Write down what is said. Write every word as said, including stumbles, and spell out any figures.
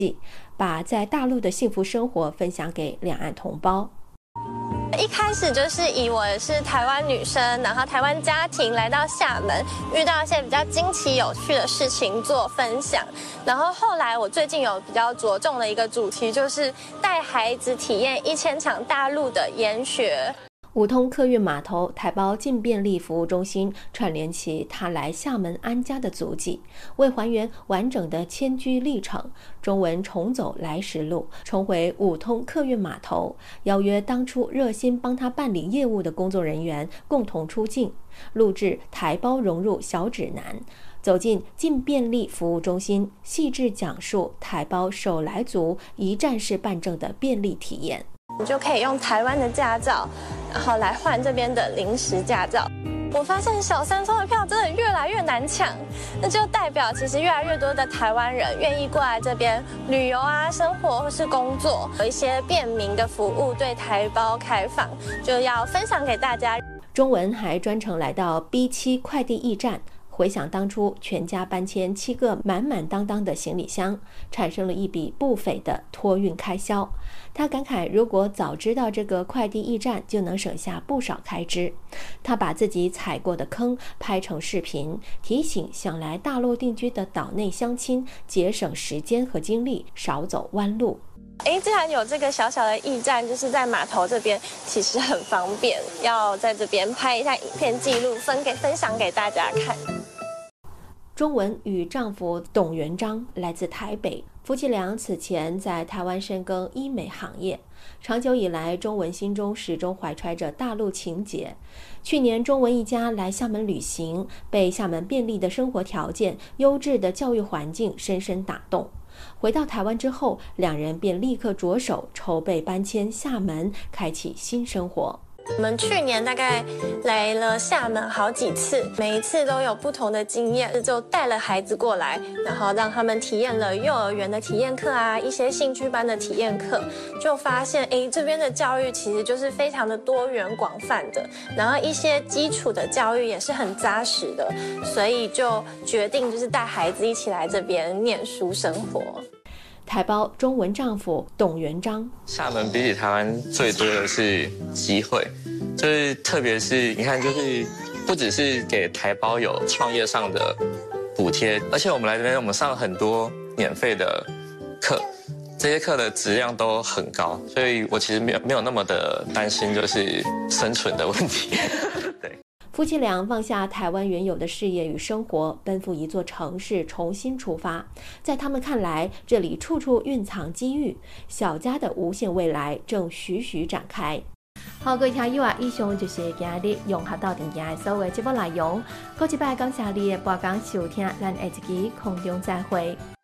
把在大陆的幸福生活分享给两岸同胞。 一开始就是以我是台湾女生，然后台湾家庭来到厦门，遇到一些比较惊奇有趣的事情做分享。然后后来我最近有比较着重的一个主题，就是带孩子体验一千场大陆的研学。 五通客运码头台胞进便利服务中心串联起他来厦门安家的足迹，为还原完整的迁居历程，中文重走来时路，重回五通客运码头，邀约当初热心帮他办理业务的工作人员共同出境，录制台胞融入小指南，走进进便利服务中心，细致讲述台胞手来足一站式办证的便利体验。 你就可以用台湾的驾照，然后来换这边的临时驾照。我发现小三通的票真的越来越难抢，那就代表其实越来越多的台湾人愿意过来这边旅游啊、生活或是工作，有一些便民的服务对台胞开放，就要分享给大家。 中文还专程来到 B 七 快递驿站，回想当初全家搬迁七个满满当当的行李箱，产生了一笔不菲的托运开销。他感慨，如果早知道这个快递驿站，就能省下不少开支。他把自己踩过的坑拍成视频，提醒想来大陆定居的岛内乡亲节省时间和精力，少走弯路。 哎，既然有这个小小的驿站，就是在码头这边，其实很方便。要在这边拍一下影片记录，分给分享给大家看。 中文与丈夫董元章来自台北，夫妻俩此前在台湾深耕医美行业，长久以来，中文心中始终怀揣着大陆情结。去年，中文一家来厦门旅行，被厦门便利的生活条件、优质的教育环境深深打动。回到台湾之后，两人便立刻着手筹备搬迁厦门，开启新生活。 我们去年大概来了厦门好几次，每一次都有不同的经验，就带了孩子过来，然后让他们体验了幼儿园的体验课啊，一些兴趣班的体验课，就发现哎，这边的教育其实就是非常的多元广泛的，然后一些基础的教育也是很扎实的，所以就决定就是带孩子一起来这边念书生活。 台胞中文丈夫董元章， 厦门比起台湾最多的是机会，就是特别是你看，就是不只是给台胞有创业上的补贴，而且我们来这边，我们上了很多免费的课，这些课的质量都很高，所以我其实没有没有那么的担心就是生存的问题。对。 夫妻俩放下台湾原有的事业与生活，奔赴一座城市重新出发。在他们看来，这里处处蕴藏机遇，小家的无限未来正徐徐展开。好，各位听友啊，以上就是今日融合到定家的所有节目内容。过一摆感谢你的拨工收听，咱下一期空中再会。